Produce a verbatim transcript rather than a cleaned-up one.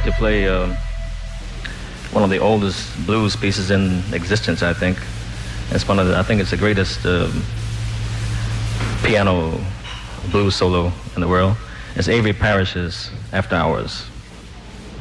to play uh, one of the oldest blues pieces in existence, I think. It's one of the, I think it's the greatest uh, piano blues solo in the world. It's Avery Parrish's After Hours.